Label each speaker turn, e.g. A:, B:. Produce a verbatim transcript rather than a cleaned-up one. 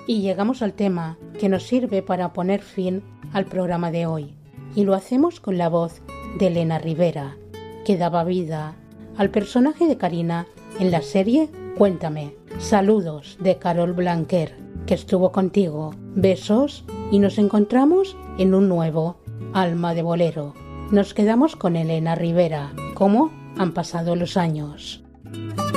A: Y llegamos al tema que nos sirve para poner fin al programa de hoy. Y lo hacemos con la voz de Elena Rivera, que daba vida al personaje de Karina en la serie Cuéntame. Saludos de Carol Blanquer, que estuvo contigo. Besos y nos encontramos en un nuevo Alma de Bolero. Nos quedamos con Elena Rivera. ¿Cómo han pasado los años?